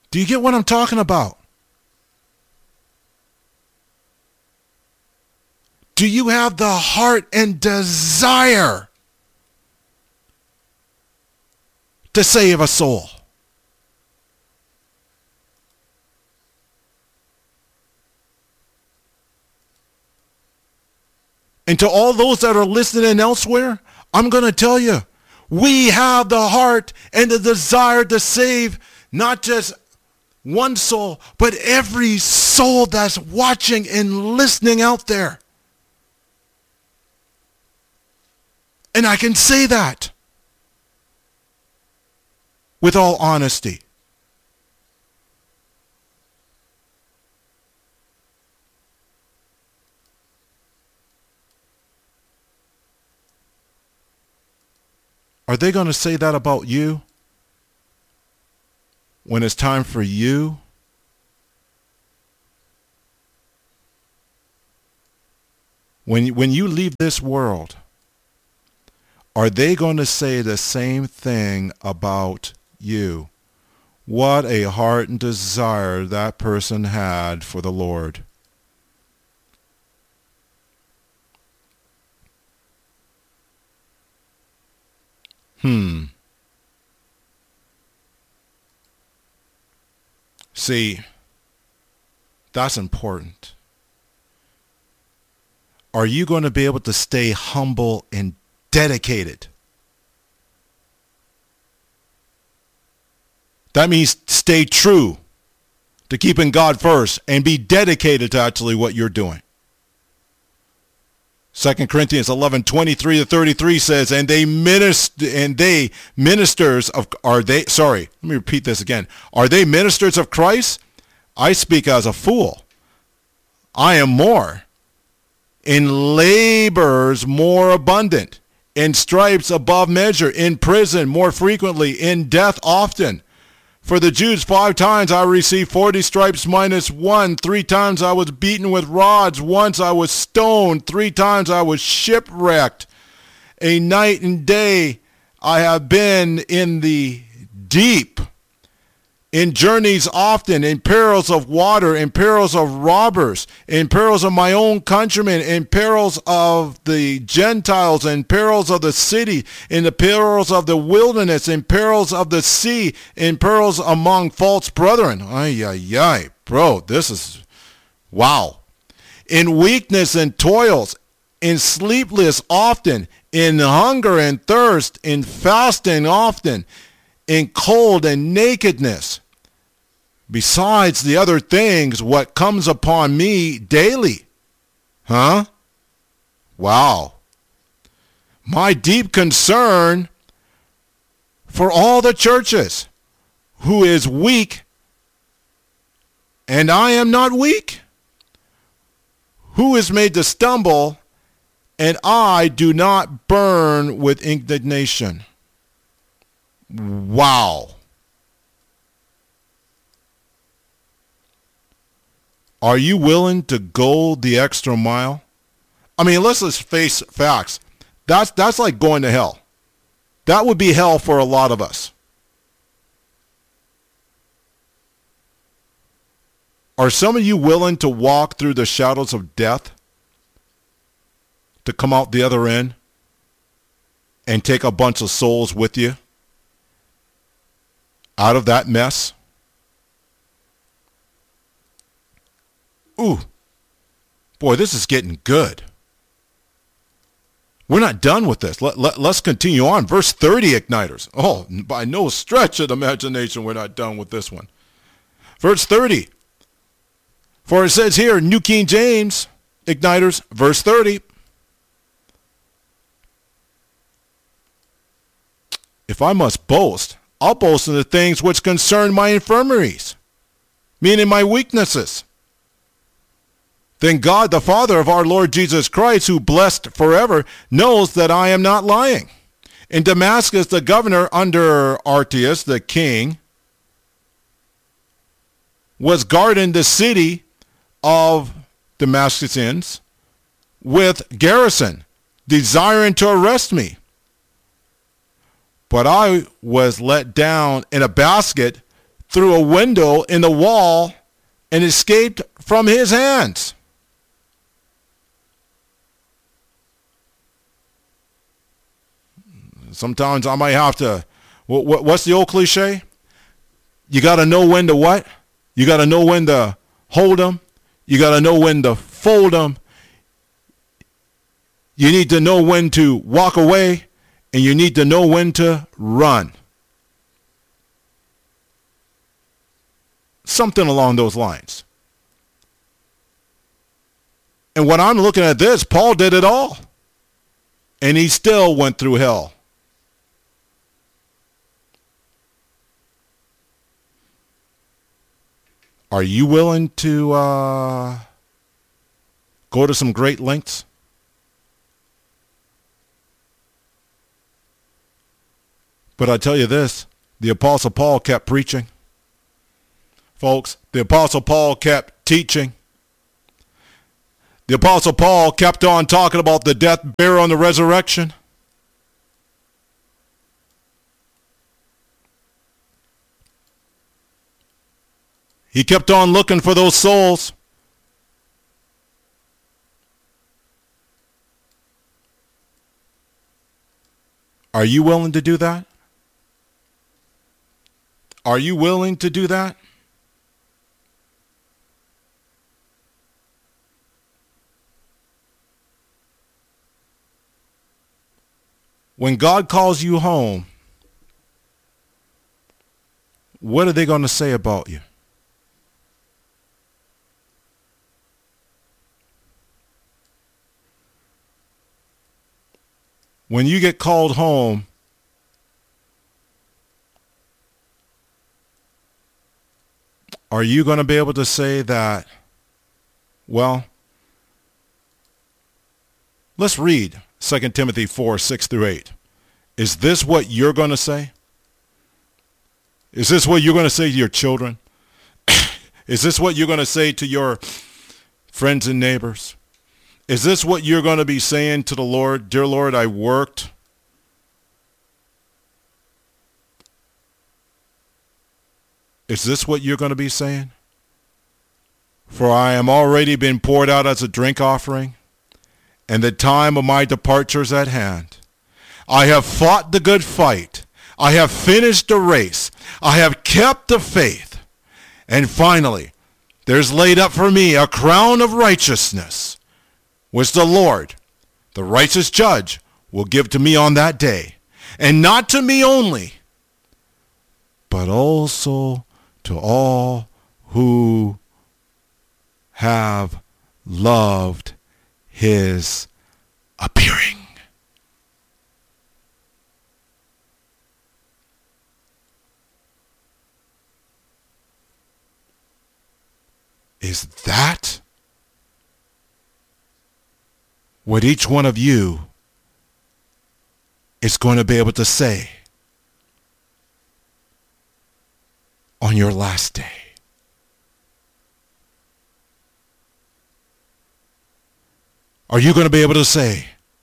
Do you get what I'm talking about? Do you have the heart and desire to save a soul? And to all those that are listening elsewhere, I'm going to tell you, we have the heart and the desire to save not just one soul, but every soul that's watching and listening out there. And I can say that with all honesty. Are they going to say that about you when it's time for you? When you leave this world, are they going to say the same thing about you? What a heart and desire that person had for the Lord. See, that's important. Are you going to be able to stay humble and dedicated? That means stay true to keeping God first and be dedicated to actually what you're doing. 2 Corinthians 11:23-33 says, let me repeat this again. Are they ministers of Christ? I speak as a fool. I am more. In labors more abundant, in stripes above measure, in prison more frequently, in death often. For the Jews 5 times I received 40 stripes minus 1. 3 times I was beaten with rods. Once I was stoned. 3 times I was shipwrecked. A night and day I have been in the deep. In journeys often, in perils of water, in perils of robbers, in perils of my own countrymen, in perils of the Gentiles, in perils of the city, in the perils of the wilderness, in perils of the sea, in perils among false brethren. Ay, ay, ay. Bro, this is, wow. In weakness and toils, in sleepless often, in hunger and thirst, in fasting often, in cold and nakedness, besides the other things, what comes upon me daily. Wow. My deep concern for all the churches, who is weak, and I am not weak, who is made to stumble, and I do not burn with indignation. Wow. Are you willing to go the extra mile? I mean, let's just face facts. That's like going to hell. That would be hell for a lot of us. Are some of you willing to walk through the shadows of death to come out the other end and take a bunch of souls with you out of that mess? Ooh, boy, this is getting good. We're not done with this. Let's continue on. Verse 30, Igniters. Oh, by no stretch of the imagination, we're not done with this one. Verse 30. For it says here, New King James, Igniters, verse 30. If I must boast, I'll boast in the things which concern my infirmaries, meaning my weaknesses. Then God, the Father of our Lord Jesus Christ, who blessed forever, knows that I am not lying. In Damascus, the governor under Artius, the king, was guarding the city of Damascus with garrison, desiring to arrest me. But I was let down in a basket through a window in the wall and escaped from his hands. Sometimes I might have to, what's the old cliche? You got to know when to what? You got to know when to hold them. You got to know when to fold them. You need to know when to walk away, and you need to know when to run. Something along those lines. And when I'm looking at this, Paul did it all. And he still went through hell. Are you willing to go to some great lengths? But I tell you this, the Apostle Paul kept preaching. Folks, the Apostle Paul kept teaching. The Apostle Paul kept on talking about the death, burial, and the resurrection. He kept on looking for those souls. Are you willing to do that? Are you willing to do that? When God calls you home, what are they going to say about you? When you get called home, are you going to be able to say that, well, let's read 2 Timothy 4, 6 through 8. Is this what you're going to say? Is this what you're going to say to your children? Is this what you're going to say to your friends and neighbors? Is this what you're going to be saying to the Lord? Dear Lord, I worked. Is this what you're going to be saying? For I am already been poured out as a drink offering, and the time of my departure is at hand. I have fought the good fight. I have finished the race. I have kept the faith. And finally, there's laid up for me a crown of righteousness, which the Lord, the righteous judge, will give to me on that day. And not to me only, but also to all who have loved his appearing. Is that what each one of you is going to be able to say on your last day? Are you going to be able to say,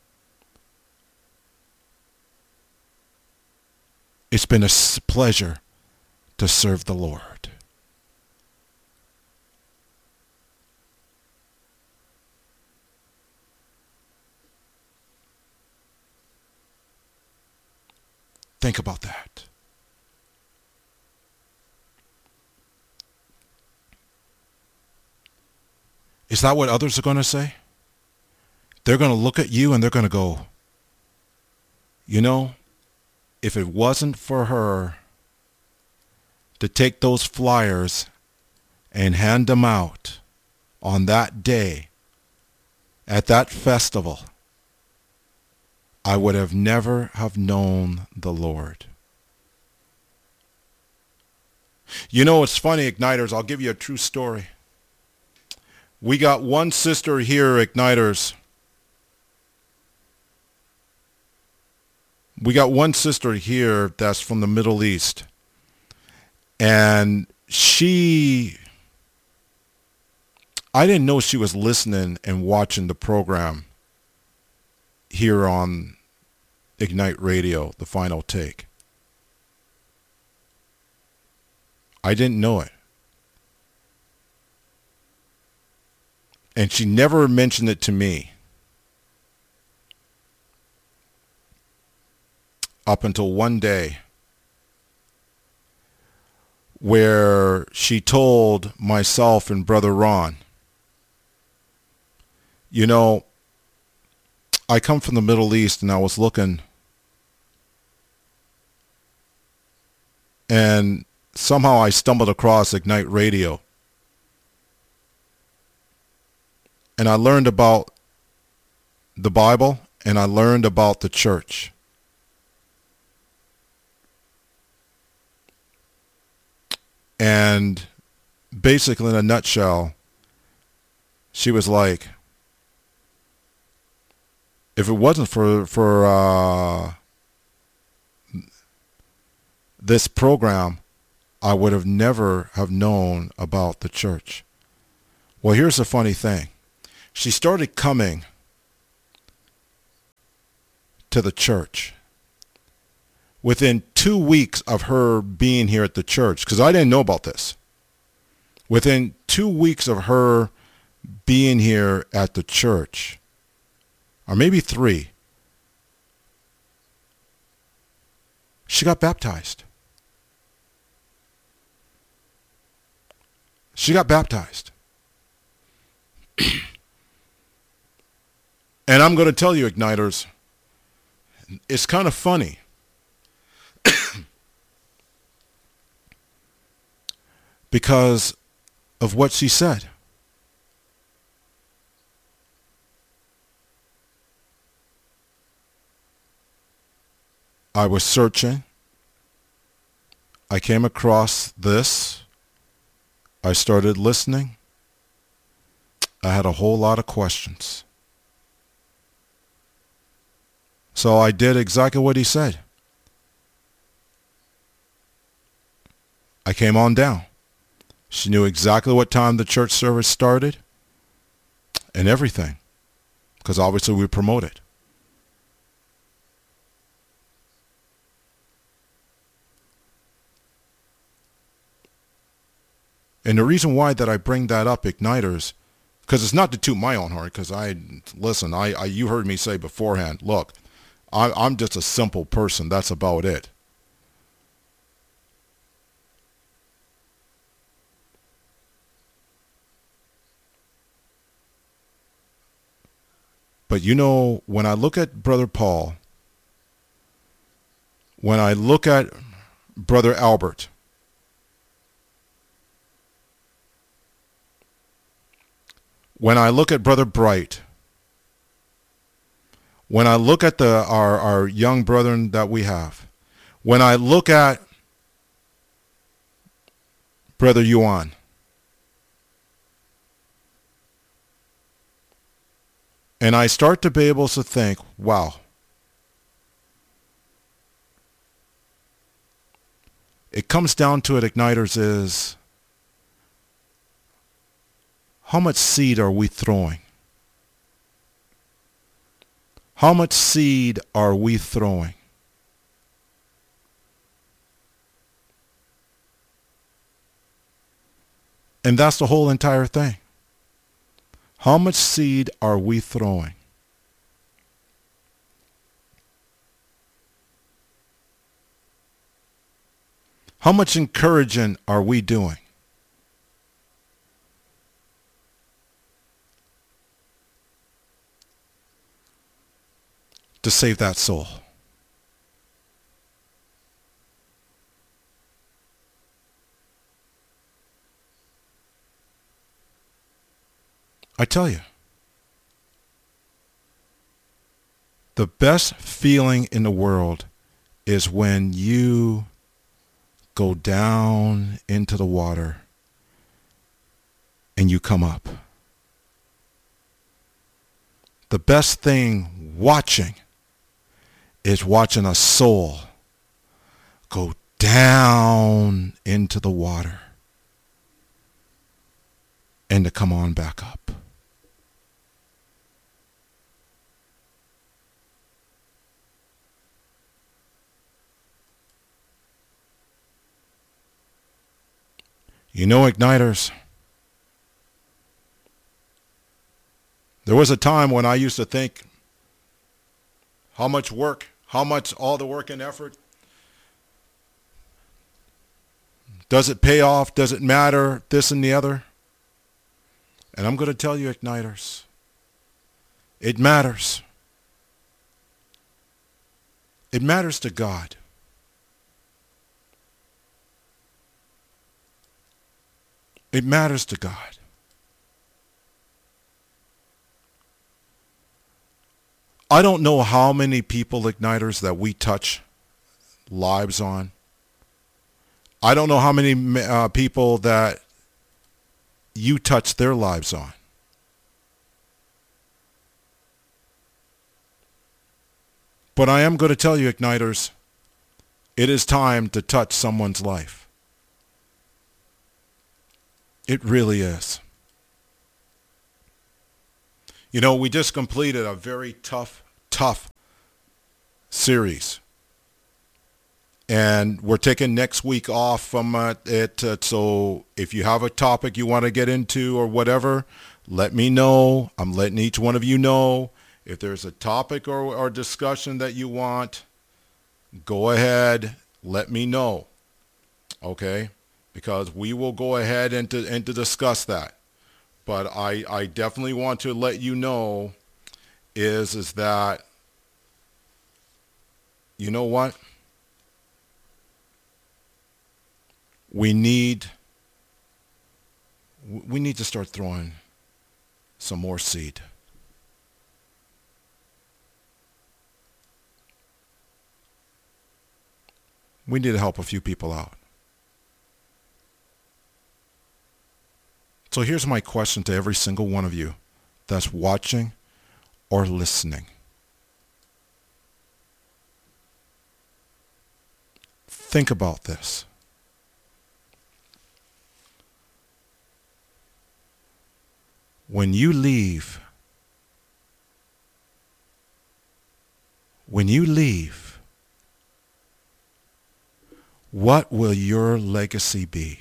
it's been a pleasure to serve the Lord? Think about that. Is that what others are going to say? They're going to look at you and they're going to go, you know, if it wasn't for her to take those flyers and hand them out on that day at that festival, I would have never have known the Lord. You know, it's funny, Igniters. I'll give you a true story. We got one sister here, Igniters. We got one sister here that's from the Middle East. And I didn't know she was listening and watching the program here on Ignite Radio, The Final Take. I didn't know it. And she never mentioned it to me up until one day where she told myself and Brother Ron, you know, I come from the Middle East and I was looking, and somehow I stumbled across Ignite Radio. And I learned about the Bible and I learned about the church. And basically, in a nutshell, she was like, if it wasn't for this program, I would have never have known about the church. Well, here's the funny thing. She started coming to the church. Within 2 weeks of her being here at the church, because I didn't know about this, within 2 weeks of her being here at the church, or maybe 3, she got baptized. She got baptized. And I'm going to tell you, Igniters, it's kind of funny. Because of what she said. I was searching. I came across this. I started listening. I had a whole lot of questions. So I did exactly what he said. I came on down. She knew exactly what time the church service started and everything, because obviously we promote it. And the reason why that I bring that up, Igniters, because it's not to toot my own horn, because you heard me say beforehand, look, I'm just a simple person. That's about it. But you know, when I look at Brother Paul, when I look at Brother Albert, when I look at Brother Bright, when I look at our young brethren that we have, when I look at Brother Yuan, and I start to be able to think, wow, it comes down to it, Igniters, is how much seed are we throwing? How much seed are we throwing? And that's the whole entire thing. How much seed are we throwing? How much encouraging are we doing? To save that soul. I tell you, the best feeling in the world is when you go down into the water and you come up. The best thing watching is watching a soul go down into the water and to come on back up. You know, Igniters, there was a time when I used to think how much work, how much all the work and effort, does it pay off, does it matter, this and the other? And I'm going to tell you, Igniters, it matters. It matters to God. It matters to God. I don't know how many people, Igniters, that we touch lives on. I don't know how many people that you touch their lives on. But I am going to tell you, Igniters, it is time to touch someone's life. It really is. You know, we just completed a very tough series. And we're taking next week off from it. So if you have a topic you want to get into or whatever, let me know. I'm letting each one of you know. If there's a topic or discussion that you want, go ahead, let me know. Okay? Because we will go ahead and to discuss that. But I definitely want to let you know is that, you know what? We need to start throwing some more seed. We need to help a few people out. So here's my question to every single one of you that's watching or listening. Think about this. When you leave, what will your legacy be?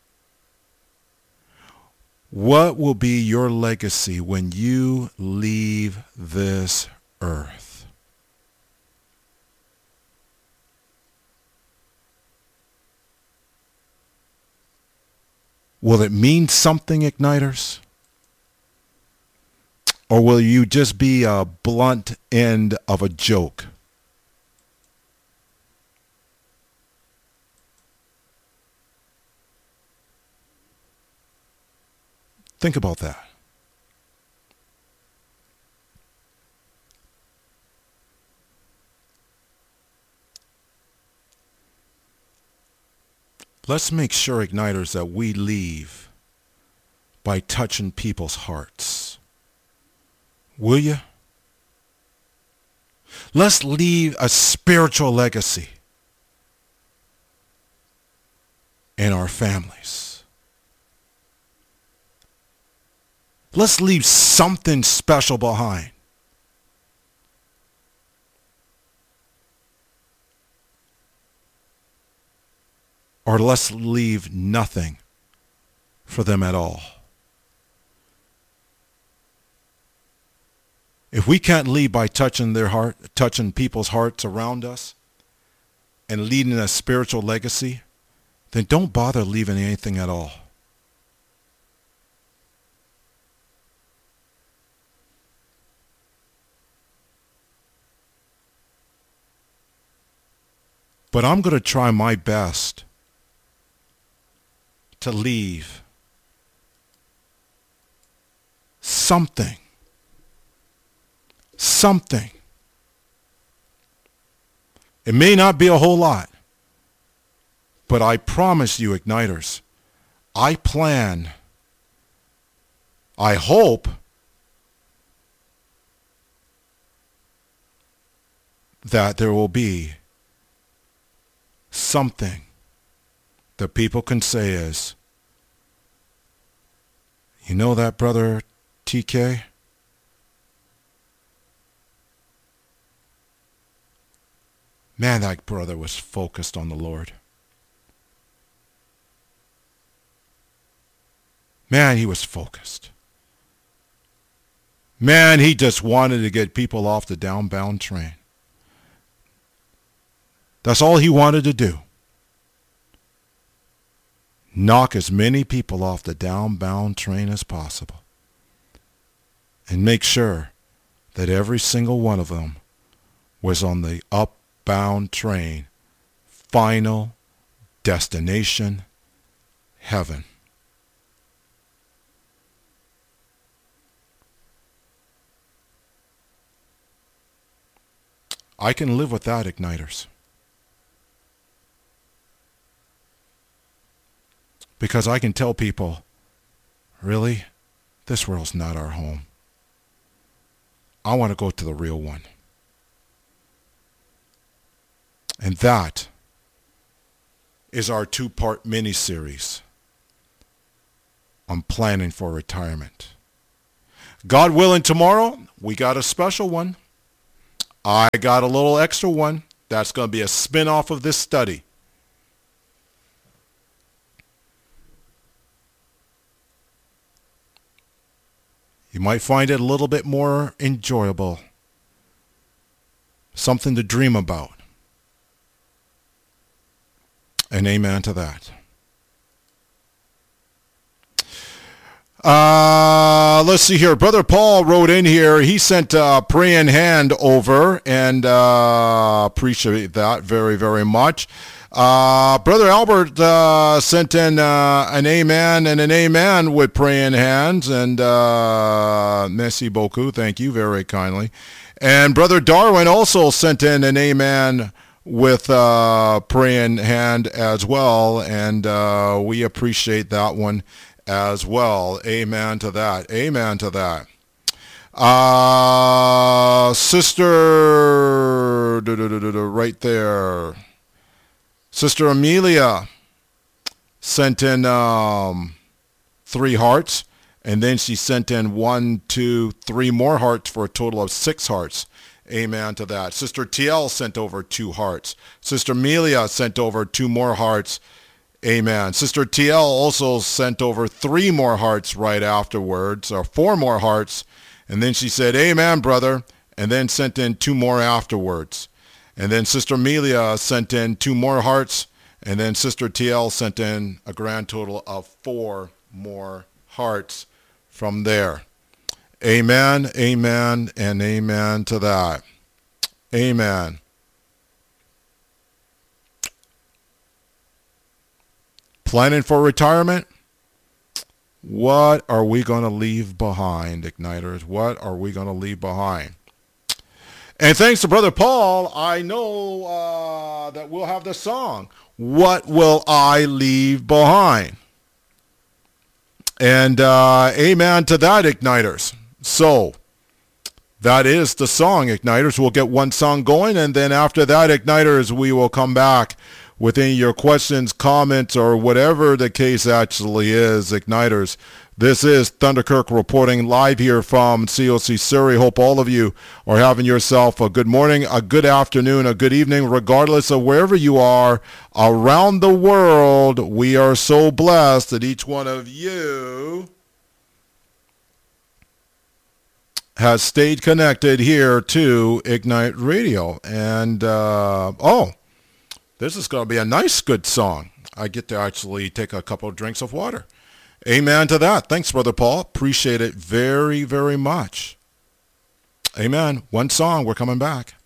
What will be your legacy when you leave this earth? Will it mean something, Igniters? Or will you just be a blunt end of a joke? Think about that. Let's make sure, Igniters, that we leave by touching people's hearts. Will you? Let's leave a spiritual legacy in our families. Let's leave something special behind. Or let's leave nothing for them at all. If we can't leave by touching their heart, touching people's hearts around us and leading a spiritual legacy, then don't bother leaving anything at all. But I'm going to try my best to leave something. It may not be a whole lot, but I promise you, Igniters, I hope that there will be something that people can say is, you know that brother TK? Man, that brother was focused on the Lord. Man, he was focused. Man, he just wanted to get people off the downbound train. That's all he wanted to do. Knock as many people off the downbound train as possible. And make sure that every single one of them was on the upbound train. Final destination, heaven. I can live with that, Igniters. Because I can tell people, really, this world's not our home. I want to go to the real one. And that is our 2-part mini-series on planning for retirement. God willing, tomorrow, we got a special one. I got a little extra one. That's going to be a spin-off of this study. You might find it a little bit more enjoyable. Something to dream about. And amen to that. Let's see here. Brother Paul wrote in here. He sent a praying hand over, and appreciate that very, very much. Brother Albert sent in an amen and an amen with praying hands, and merci beaucoup. Thank you very kindly. And Brother Darwin also sent in an amen with praying hand as well, and we appreciate that one as well. Amen to that. Amen to that. Sister, right there. Sister Amelia sent in 3 hearts, and then she sent in 1, 2, 3 more hearts for a total of 6 hearts. Amen to that. Sister TL sent over 2 hearts. Sister Amelia sent over 2 more hearts. Amen. Sister TL also sent over 3 more hearts right afterwards, or 4 more hearts. And then she said, amen, brother, and then sent in 2 more afterwards. And then Sister Amelia sent in 2 more hearts, and then Sister TL sent in a grand total of 4 more hearts from there. Amen, amen, and amen to that. Amen. Planning for retirement? What are we going to leave behind, Igniters? What are we going to leave behind? And thanks to Brother Paul, I know that we'll have the song, What Will I Leave Behind? And amen to that, Igniters. So, that is the song, Igniters. We'll get one song going, and then after that, Igniters, we will come back with any of your questions, comments, or whatever the case actually is, Igniters. This is Thunderkirk reporting live here from COC Surrey. Hope all of you are having yourself a good morning, a good afternoon, a good evening, regardless of wherever you are around the world. We are so blessed that each one of you has stayed connected here to Ignite Radio. And, this is going to be a nice, good song. I get to actually take a couple of drinks of water. Amen to that. Thanks, Brother Paul. Appreciate it very, very much. Amen. One song. We're coming back.